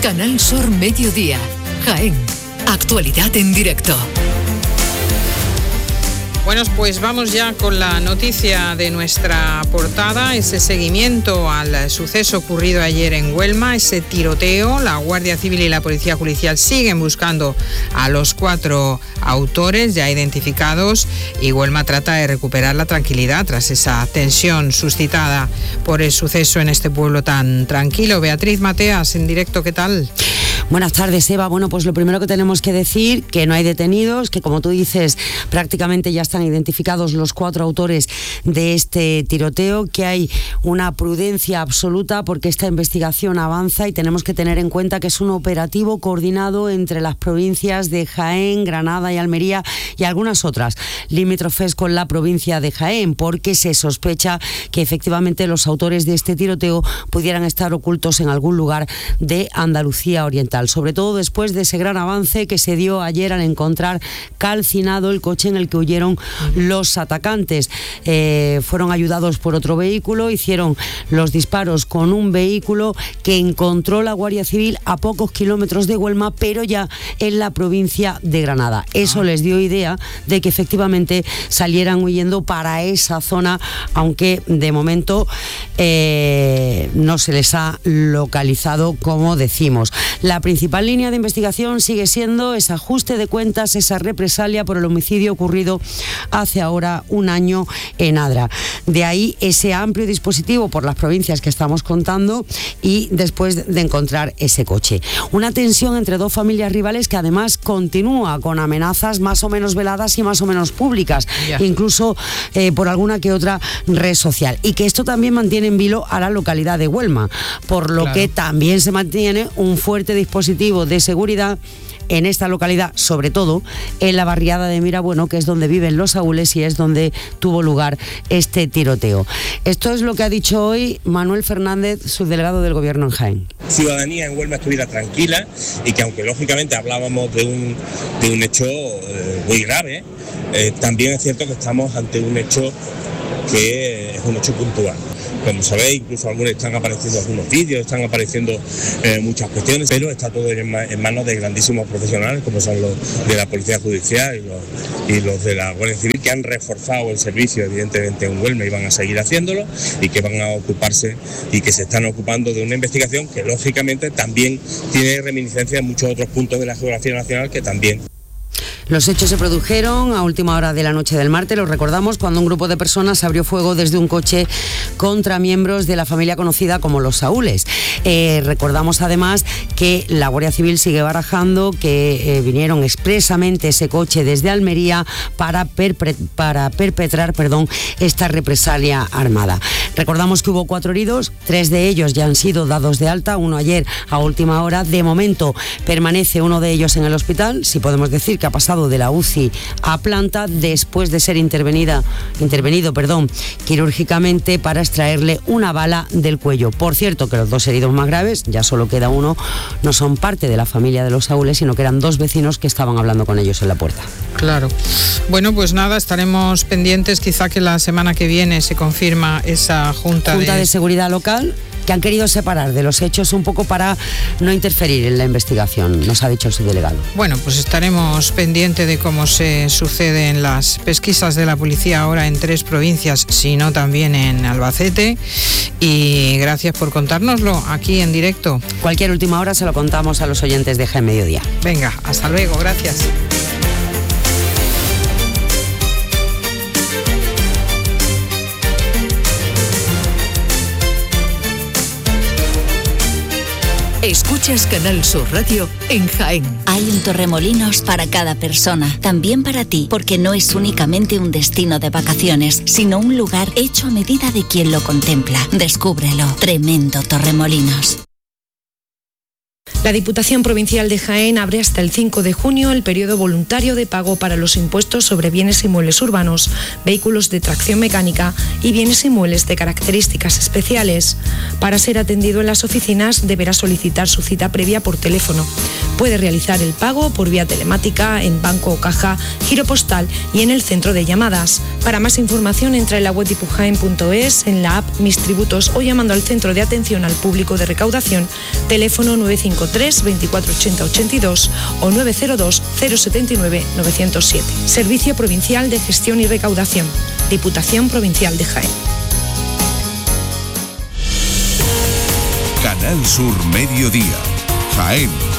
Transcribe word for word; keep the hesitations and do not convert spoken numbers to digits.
Canal Sur Mediodía, Jaén. Actualidad en directo. Bueno, pues vamos ya con la noticia de nuestra portada, ese seguimiento al suceso ocurrido ayer en Huelma, ese tiroteo. La Guardia Civil y la Policía Judicial siguen buscando a los cuatro autores ya identificados y Huelma trata de recuperar la tranquilidad tras esa tensión suscitada por el suceso en este pueblo tan tranquilo. Beatriz Mateas, en directo, ¿qué tal? Buenas tardes, Eva. Bueno, pues lo primero que tenemos que decir, que no hay detenidos, que como tú dices, prácticamente ya están identificados los cuatro autores de este tiroteo, que hay una prudencia absoluta porque esta investigación avanza y tenemos que tener en cuenta que es un operativo coordinado entre las provincias de Jaén, Granada y Almería y algunas otras limítrofes con la provincia de Jaén, porque se sospecha que efectivamente los autores de este tiroteo pudieran estar ocultos en algún lugar de Andalucía Oriental, sobre todo después de ese gran avance que se dio ayer al encontrar calcinado el coche en el que huyeron los atacantes. Eh, fueron ayudados por otro vehículo, hicieron los disparos con un vehículo que encontró la Guardia Civil a pocos kilómetros de Huelma, pero ya en la provincia de Granada. Eso les dio idea de que efectivamente salieran huyendo para esa zona, aunque de momento eh, no se les ha localizado, como decimos. La principal línea de investigación sigue siendo ese ajuste de cuentas, esa represalia por el homicidio ocurrido hace ahora un año en Adra. De ahí ese amplio dispositivo por las provincias que estamos contando y después de encontrar ese coche. Una tensión entre dos familias rivales que además continúa con amenazas más o menos veladas y más o menos públicas, yeah. incluso eh, por alguna que otra red social. Y que esto también mantiene en vilo a la localidad de Huelma, por lo claro. que también se mantiene un fuerte dispositivo de seguridad en esta localidad, sobre todo en la barriada de Mirabueno, que es donde viven los saúles y es donde tuvo lugar este tiroteo. Esto es lo que ha dicho hoy Manuel Fernández, subdelegado del Gobierno en Jaén. Ciudadanía en Huelma estuviera tranquila y que aunque lógicamente hablábamos de un, de un hecho eh, muy grave, eh, también es cierto que estamos ante un hecho que es un hecho puntual. Como sabéis, incluso algunos están apareciendo algunos vídeos, están apareciendo eh, muchas cuestiones, pero está todo en, en manos de grandísimos profesionales, como son los de la Policía Judicial y los, y los de la Guardia Civil, que han reforzado el servicio, evidentemente, en Huelma y van a seguir haciéndolo, y que van a ocuparse y que se están ocupando de una investigación que, lógicamente, también tiene reminiscencia en muchos otros puntos de la geografía nacional que también... Los hechos se produjeron a última hora de la noche del martes, lo recordamos, cuando un grupo de personas abrió fuego desde un coche contra miembros de la familia conocida como los Saúles. Eh, recordamos además que la Guardia Civil sigue barajando que eh, vinieron expresamente ese coche desde Almería para, perpre- para perpetrar perdón, esta represalia armada. Recordamos que hubo cuatro heridos, tres de ellos ya han sido dados de alta, uno ayer a última hora. De momento permanece uno de ellos en el hospital, si podemos decir que ha pasado de la U C I a planta después de ser intervenida, intervenido perdón, quirúrgicamente para extraerle una bala del cuello. Por cierto, que los dos heridos más graves, ya solo queda uno, no son parte de la familia de los Saúles, sino que eran dos vecinos que estaban hablando con ellos en la puerta. Claro. Bueno, pues nada, estaremos pendientes, quizá que la semana que viene se confirma esa Junta, junta de... de Seguridad Local, que han querido separar de los hechos un poco para no interferir en la investigación, nos ha dicho el subdelegado. Bueno, pues estaremos pendientes de cómo se suceden las pesquisas de la policía ahora en tres provincias, sino también en Albacete. Y gracias por contárnoslo aquí en directo. Cualquier última hora se lo contamos a los oyentes de Jaén Mediodía. Venga, hasta luego, gracias. Escuchas Canal Sur Radio en Jaén. Hay un Torremolinos para cada persona, también para ti, porque no es únicamente un destino de vacaciones, sino un lugar hecho a medida de quien lo contempla. Descúbrelo. Tremendo Torremolinos. La Diputación Provincial de Jaén abre hasta el cinco de junio el periodo voluntario de pago para los impuestos sobre bienes inmuebles urbanos, vehículos de tracción mecánica y bienes inmuebles de características especiales. Para ser atendido en las oficinas deberá solicitar su cita previa por teléfono. Puede realizar el pago por vía telemática, en banco o caja, giro postal y en el centro de llamadas. Para más información entra en la web dipujaen punto es, en la app Mis Tributos o llamando al Centro de Atención al Público de Recaudación, teléfono nueve cinco tres veinticuatro ochenta ochenta y dos o nueve cero dos cero setenta y nueve novecientos siete. Servicio Provincial de Gestión y Recaudación. Diputación Provincial de Jaén. Canal Sur Mediodía. Jaén.